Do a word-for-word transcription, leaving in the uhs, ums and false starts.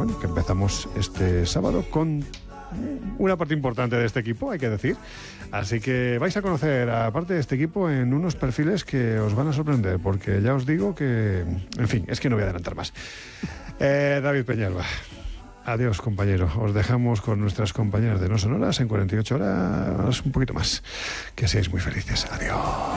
bueno, que empezamos este sábado con una parte importante de este equipo, hay que decir. Así que vais a conocer, aparte de este equipo, en unos perfiles que os van a sorprender, porque ya os digo que... En fin, es que no voy a adelantar más. Eh, David Peñalba. Adiós, compañero. Os dejamos con nuestras compañeras de No Sonoras en cuarenta y ocho horas, un poquito más. Que seáis muy felices. Adiós.